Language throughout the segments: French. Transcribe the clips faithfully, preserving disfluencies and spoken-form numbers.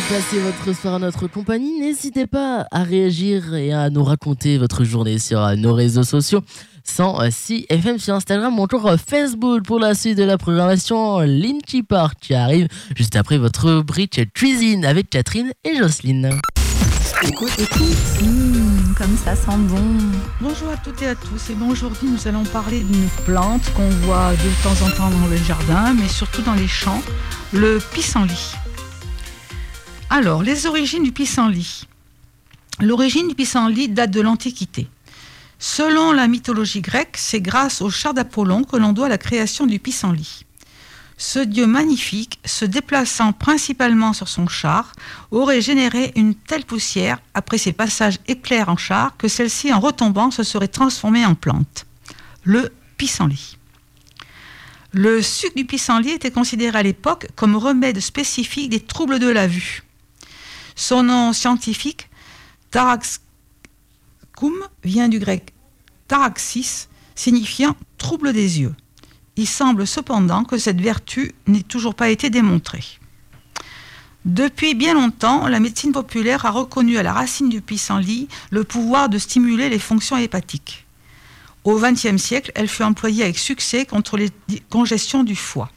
passez votre soir en notre compagnie. N'hésitez pas à réagir et à nous raconter votre journée sur nos réseaux sociaux. cent six F M sur Instagram ou encore Facebook pour la suite de la programmation. Linky Park qui arrive juste après votre rubrique cuisine avec Catherine et Jocelyne. Écoute, écoute, mmh, comme ça sent bon. Bonjour à toutes et à tous. Et bon, aujourd'hui, nous allons parler d'une plante qu'on voit de temps en temps dans le jardin, mais surtout dans les champs, le pissenlit. Alors, les origines du pissenlit. L'origine du pissenlit date de l'Antiquité. Selon la mythologie grecque, c'est grâce au char d'Apollon que l'on doit la création du pissenlit. Ce dieu magnifique, se déplaçant principalement sur son char, aurait généré une telle poussière après ses passages éclairs en char que celle-ci, en retombant, se serait transformée en plante. Le pissenlit. Le suc du pissenlit était considéré à l'époque comme remède spécifique des troubles de la vue. Son nom scientifique, Taraxacum, vient du grec taraxis, signifiant trouble des yeux. Il semble cependant que cette vertu n'ait toujours pas été démontrée. Depuis bien longtemps, la médecine populaire a reconnu à la racine du pissenlit le pouvoir de stimuler les fonctions hépatiques. Au vingtième siècle, elle fut employée avec succès contre les congestions du foie.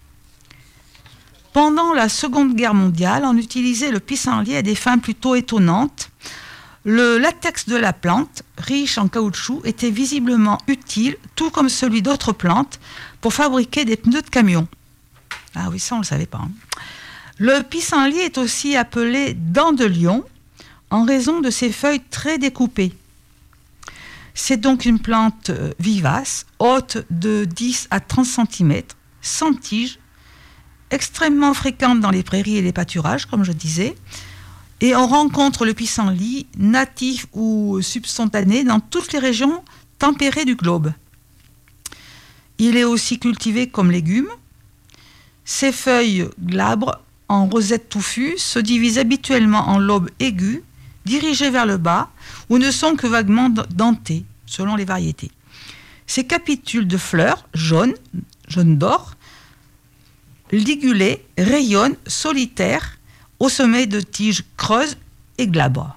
Pendant la Seconde Guerre mondiale, on utilisait le pissenlit à des fins plutôt étonnantes. Le latex de la plante, riche en caoutchouc, était visiblement utile, tout comme celui d'autres plantes, pour fabriquer des pneus de camion. Ah oui, ça on ne le savait pas. Hein. Le pissenlit est aussi appelé dent de lion, en raison de ses feuilles très découpées. C'est donc une plante vivace, haute de dix à trente centimètres, sans tige, extrêmement fréquente dans les prairies et les pâturages, comme je disais. Et on rencontre le pissenlit natif ou subspontané dans toutes les régions tempérées du globe. Il est aussi cultivé comme légume. Ses feuilles glabres, en rosette touffue, se divisent habituellement en lobes aigus, dirigés vers le bas, ou ne sont que vaguement dentés, selon les variétés. Ces capitules de fleurs, jaunes, jaunes d'or, ligulées, rayonnent, solitaires, au sommet de tiges creuses et glabres.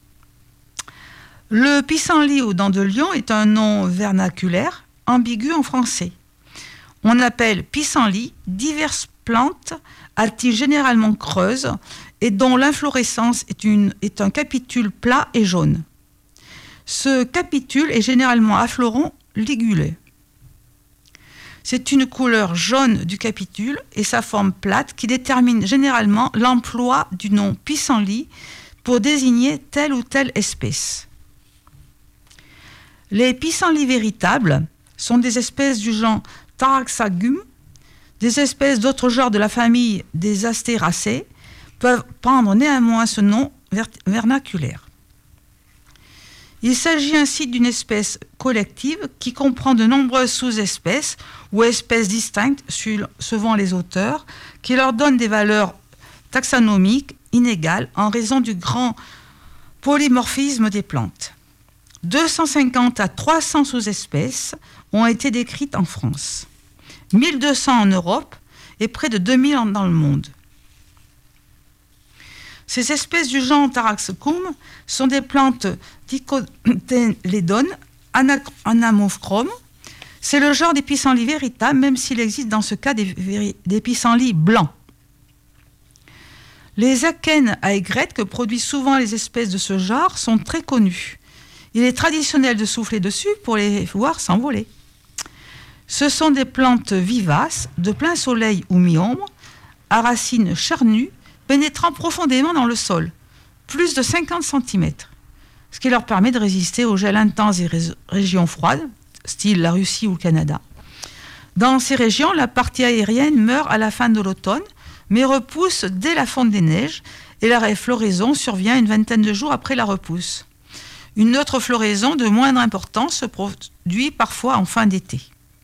Le pissenlit aux dents de lion est un nom vernaculaire, ambigu en français. On appelle pissenlit diverses plantes à tiges généralement creuses et dont l'inflorescence est, une, est un capitule plat et jaune. Ce capitule est généralement affleurant ligulé. C'est une couleur jaune du capitule et sa forme plate qui détermine généralement l'emploi du nom pissenlit pour désigner telle ou telle espèce. Les pissenlits véritables sont des espèces du genre Taraxacum. Des espèces d'autres genres de la famille des Astéracées peuvent prendre néanmoins ce nom vernaculaire. Il s'agit ainsi d'une espèce collective qui comprend de nombreuses sous-espèces ou espèces distinctes suivant les auteurs, qui leur donnent des valeurs taxonomiques inégales en raison du grand polymorphisme des plantes. deux cent cinquante à trois cents sous-espèces ont été décrites en France, mille deux cents en Europe et près de deux mille dans le monde. Ces espèces du genre Taraxacum sont des plantes dicotylédones, anamochromes. C'est le genre des pissenlits véritables, même s'il existe dans ce cas des, des pissenlits blancs. Les akènes à aigrettes que produisent souvent les espèces de ce genre sont très connues. Il est traditionnel de souffler dessus pour les voir s'envoler. Ce sont des plantes vivaces, de plein soleil ou mi-ombre, à racines charnues, pénétrant profondément dans le sol, plus de cinquante centimètres, ce qui leur permet de résister aux gels intenses des ré- régions froides, style la Russie ou le Canada. Dans ces régions, la partie aérienne meurt à la fin de l'automne, mais repousse dès la fonte des neiges, et la floraison survient une vingtaine de jours après la repousse. Une autre floraison de moindre importance se produit parfois en fin d'été.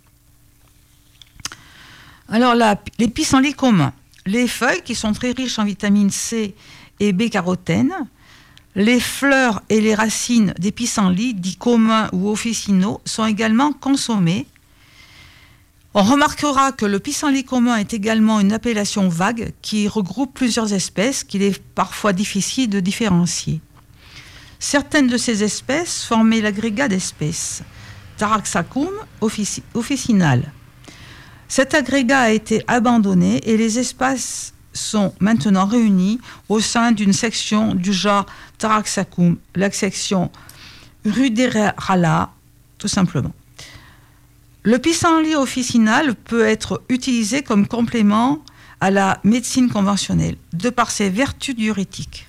Alors, la, les pissenlits communs. Les feuilles, qui sont très riches en vitamine C et B-carotène, les fleurs et les racines des pissenlits, dits communs ou officinaux, sont également consommées. On remarquera que le pissenlit commun est également une appellation vague qui regroupe plusieurs espèces qu'il est parfois difficile de différencier. Certaines de ces espèces formaient l'agrégat d'espèces Taraxacum offici- officinale. Cet agrégat a été abandonné et les espèces sont maintenant réunies au sein d'une section du genre Taraxacum, la section Ruderala, tout simplement. Le pissenlit officinal peut être utilisé comme complément à la médecine conventionnelle, de par ses vertus diurétiques.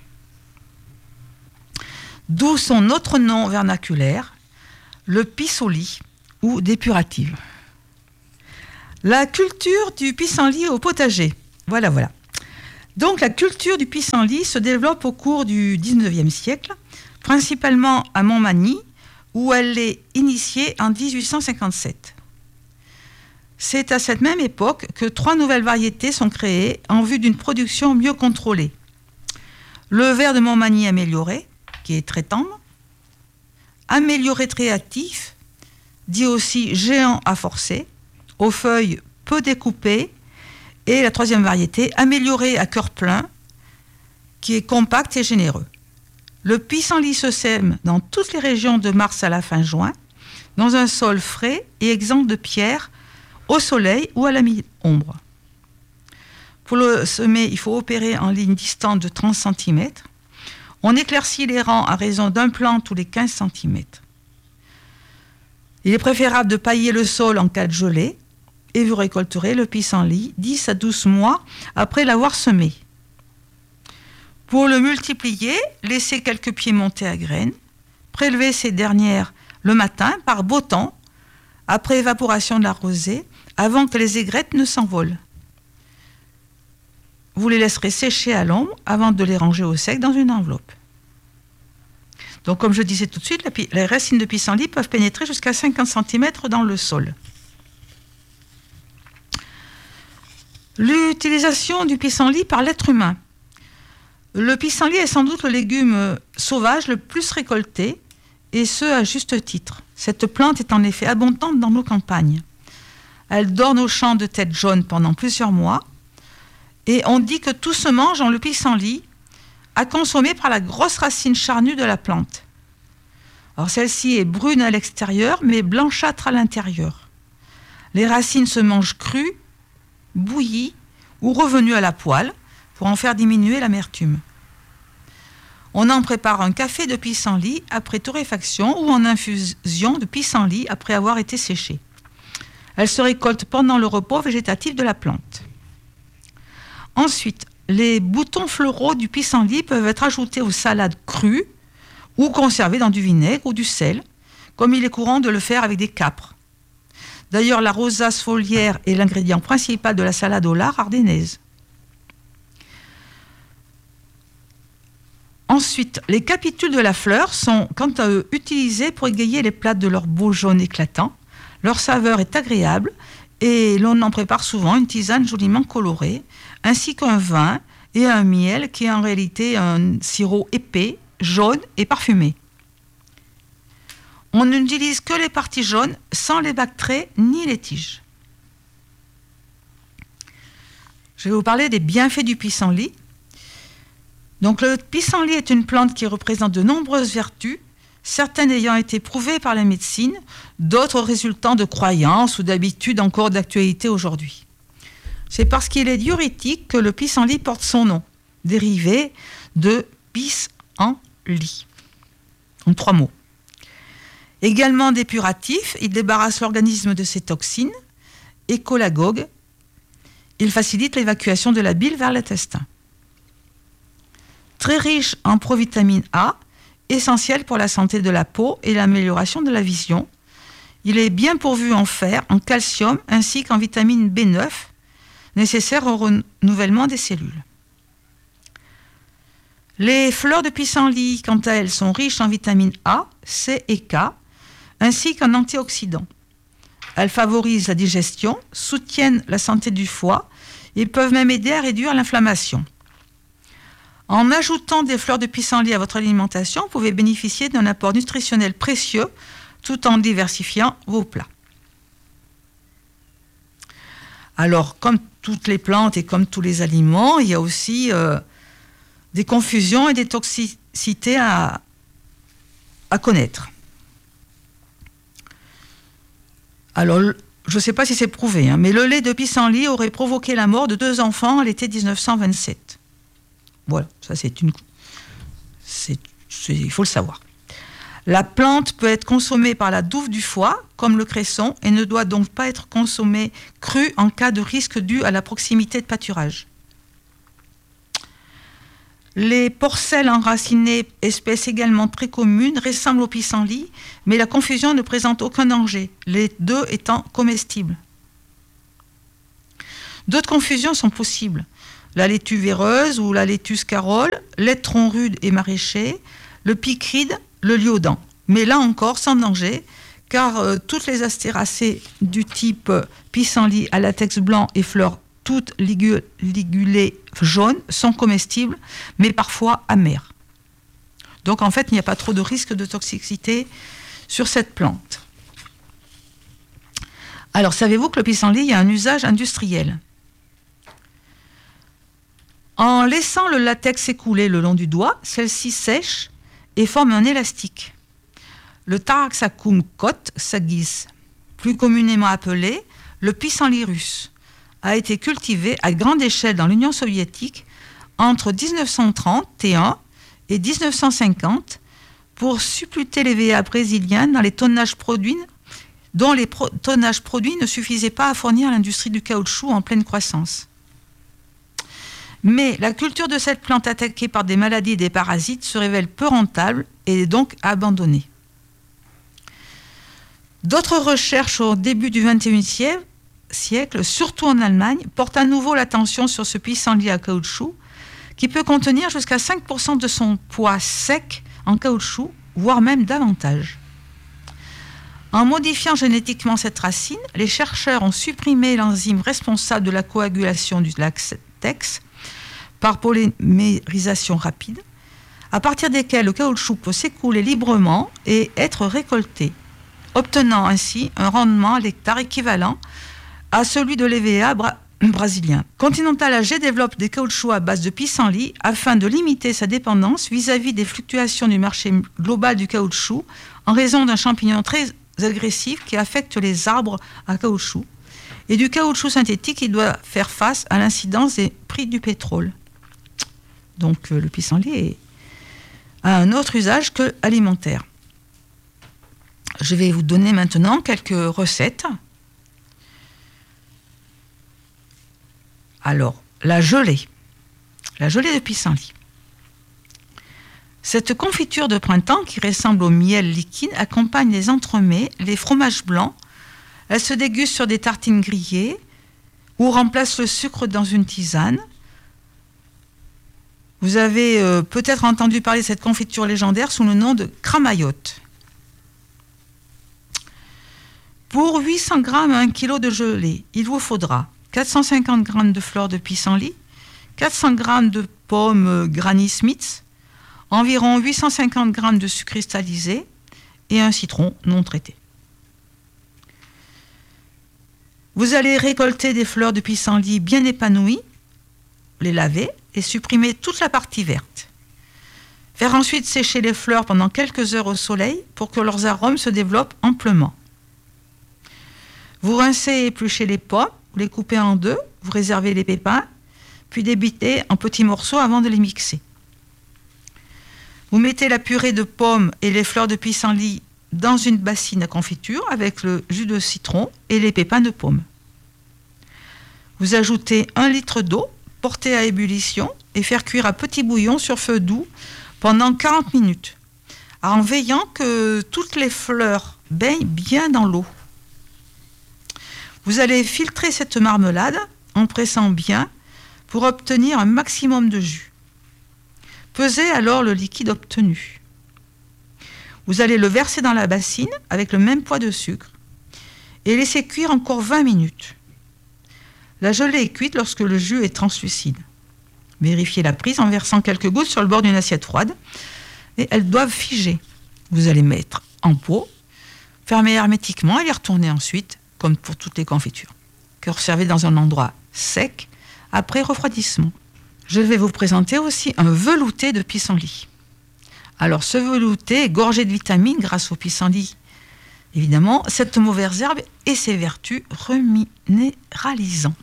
D'où son autre nom vernaculaire, le pissenlit ou dépurative. La culture du pissenlit au potager. Voilà, voilà. Donc la culture du pissenlit se développe au cours du dix-neuvième siècle, principalement à Montmagny, où elle est initiée en dix-huit cent cinquante-sept. C'est à cette même époque que trois nouvelles variétés sont créées en vue d'une production mieux contrôlée. Le ver de Montmagny amélioré, qui est très tendre, amélioré très hâtif, dit aussi géant à forcer, aux feuilles peu découpées, et la troisième variété, amélioré à cœur plein, qui est compact et généreux. Le pissenlit se sème dans toutes les régions de mars à la fin juin, dans un sol frais et exempt de pierres, au soleil ou à la mi-ombre. Pour le semer, il faut opérer en ligne distante de trente centimètres. On éclaircit les rangs à raison d'un plant tous les quinze centimètres. Il est préférable de pailler le sol en cas de gelée et vous récolterez le pissenlit dix à douze mois après l'avoir semé. Pour le multiplier, laissez quelques pieds monter à graines, prélevez ces dernières le matin par beau temps, après évaporation de la rosée, avant que les aigrettes ne s'envolent. Vous les laisserez sécher à l'ombre avant de les ranger au sec dans une enveloppe. Donc, comme je disais tout de suite, les racines de pissenlit peuvent pénétrer jusqu'à cinquante centimètres dans le sol. L'utilisation du pissenlit par l'être humain. Le pissenlit est sans doute le légume sauvage le plus récolté, et ce à juste titre. Cette plante est en effet abondante dans nos campagnes. Elle dort aux champs de tête jaune pendant plusieurs mois, et on dit que tout se mange dans le pissenlit, à consommer par la grosse racine charnue de la plante. Alors celle-ci est brune à l'extérieur, mais blanchâtre à l'intérieur. Les racines se mangent crues, bouillies ou revenues à la poêle pour en faire diminuer l'amertume. On en prépare un café de pissenlit après torréfaction ou en infusion de pissenlit après avoir été séché. Elle se récolte pendant le repos végétatif de la plante. Ensuite, les boutons floraux du pissenlit peuvent être ajoutés aux salades crues ou conservés dans du vinaigre ou du sel, comme il est courant de le faire avec des capres. D'ailleurs, la rosace foliaire est l'ingrédient principal de la salade au lard ardennaise. Ensuite, les capitules de la fleur sont, quant à eux, utilisés pour égayer les plats de leur beau jaune éclatant. Leur saveur est agréable et l'on en prépare souvent une tisane joliment colorée, ainsi qu'un vin et un miel qui est en réalité un sirop épais, jaune et parfumé. On n'utilise que les parties jaunes, sans les bactrés ni les tiges. Je vais vous parler des bienfaits du pissenlit. Donc, le pissenlit est une plante qui représente de nombreuses vertus, certaines ayant été prouvées par la médecine, d'autres résultant de croyances ou d'habitudes encore d'actualité aujourd'hui. C'est parce qu'il est diurétique que le pissenlit porte son nom, dérivé de pis-en-lit. En trois mots. Également dépuratif, il débarrasse l'organisme de ses toxines, écolagogue. Il facilite l'évacuation de la bile vers l'intestin. Très riche en provitamine A, essentiel pour la santé de la peau et l'amélioration de la vision. Il est bien pourvu en fer, en calcium ainsi qu'en vitamine B neuf, nécessaire au renouvellement des cellules. Les fleurs de pissenlit, quant à elles, sont riches en vitamine A, C et K, ainsi qu'en antioxydants. Elles favorisent la digestion, soutiennent la santé du foie et peuvent même aider à réduire l'inflammation. En ajoutant des fleurs de pissenlit à votre alimentation, vous pouvez bénéficier d'un apport nutritionnel précieux tout en diversifiant vos plats. Alors, comme toutes les plantes et comme tous les aliments, il y a aussi euh, des confusions et des toxicités à, à connaître. Alors, je ne sais pas si c'est prouvé, hein, mais le lait de pissenlit aurait provoqué la mort de deux enfants à l'été dix-neuf cent vingt-sept. Voilà, ça c'est une... C'est, c'est, il faut le savoir. La plante peut être consommée par la douve du foie, comme le cresson, et ne doit donc pas être consommée crue en cas de risque dû à la proximité de pâturage. Les porcelles enracinées, espèce également très commune, ressemblent au pissenlit, mais la confusion ne présente aucun danger, les deux étant comestibles. D'autres confusions sont possibles. La laitue véreuse ou la laitue scarole, l'étron rude et maraîcher, le picride, le liodon. Mais là encore, sans danger, car euh, toutes les astéracées du type euh, pissenlit à latex blanc et fleurs toutes ligul- ligulées jaunes sont comestibles, mais parfois amères. Donc en fait, il n'y a pas trop de risque de toxicité sur cette plante. Alors, savez-vous que le pissenlit a un usage industriel ? En laissant le latex s'écouler le long du doigt, celle-ci sèche et forme un élastique. Le Taraxacum cotte sagis, plus communément appelé le pissenlit russe, a été cultivé à grande échelle dans l'Union soviétique entre dix-neuf cent trente et un et dix-neuf cent cinquante pour suppléter les V A brésiliens dans les tonnages produits, dont les pro- tonnages produits ne suffisaient pas à fournir l'industrie du caoutchouc en pleine croissance. Mais la culture de cette plante attaquée par des maladies et des parasites se révèle peu rentable et est donc abandonnée. D'autres recherches au début du vingt et unième siècle, surtout en Allemagne, portent à nouveau l'attention sur ce pissenlit à caoutchouc qui peut contenir jusqu'à cinq pour cent de son poids sec en caoutchouc, voire même davantage. En modifiant génétiquement cette racine, les chercheurs ont supprimé l'enzyme responsable de la coagulation du latex par polymérisation rapide, à partir desquels le caoutchouc peut s'écouler librement et être récolté, obtenant ainsi un rendement à l'hectare équivalent à celui de l'E V A bra- brésilien. Continental A G développe des caoutchoucs à base de pissenlit afin de limiter sa dépendance vis-à-vis des fluctuations du marché global du caoutchouc en raison d'un champignon très agressif qui affecte les arbres à caoutchouc et du caoutchouc synthétique qui doit faire face à l'incidence des prix du pétrole. Donc euh, le pissenlit est, a un autre usage que alimentaire. Je vais vous donner maintenant quelques recettes. Alors, la gelée. La gelée de pissenlit. Cette confiture de printemps qui ressemble au miel liquide accompagne les entremets, les fromages blancs. Elle se déguste sur des tartines grillées ou remplace le sucre dans une tisane. Vous avez euh, peut-être entendu parler de cette confiture légendaire sous le nom de cramaillotte. Pour huit cents grammes à un kilo de gelée, il vous faudra quatre cent cinquante grammes de fleurs de pissenlit, quatre cents grammes de pommes Granny Smith, environ huit cent cinquante grammes de sucre cristallisé et un citron non traité. Vous allez récolter des fleurs de pissenlit bien épanouies, les laver et supprimer toute la partie verte. Faire ensuite sécher les fleurs pendant quelques heures au soleil pour que leurs arômes se développent amplement. Vous rincez et épluchez les pommes, vous les coupez en deux, vous réservez les pépins, puis débitez en petits morceaux avant de les mixer. Vous mettez la purée de pommes et les fleurs de pissenlit dans une bassine à confiture avec le jus de citron et les pépins de pommes. Vous ajoutez un litre d'eau, porter à ébullition et faire cuire à petit bouillon sur feu doux pendant quarante minutes, en veillant que toutes les fleurs baignent bien dans l'eau. Vous allez filtrer cette marmelade en pressant bien pour obtenir un maximum de jus. Pesez alors le liquide obtenu. Vous allez le verser dans la bassine avec le même poids de sucre et laisser cuire encore vingt minutes. La gelée est cuite lorsque le jus est translucide. Vérifiez la prise en versant quelques gouttes sur le bord d'une assiette froide et elles doivent figer. Vous allez mettre en pot, fermer hermétiquement et les retourner ensuite, comme pour toutes les confitures. conservé dans un endroit sec après refroidissement. Je vais vous présenter aussi un velouté de pissenlit. Alors ce velouté est gorgé de vitamines grâce au pissenlit. Évidemment, cette mauvaise herbe et ses vertus reminéralisant.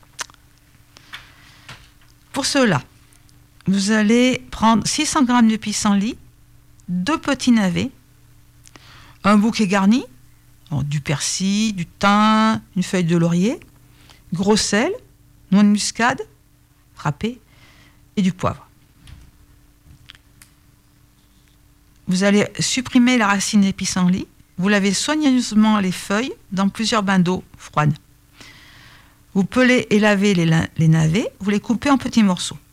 Pour cela, vous allez prendre six cents grammes de pissenlit, deux petits navets, un bouquet garni, alors, du persil, du thym, une feuille de laurier, gros sel, noix de muscade, râpée, et du poivre. Vous allez supprimer la racine des pissenlits. Vous lavez soigneusement les feuilles dans plusieurs bains d'eau froide. Vous pelez et lavez les, les navets. Vous les coupez en petits morceaux.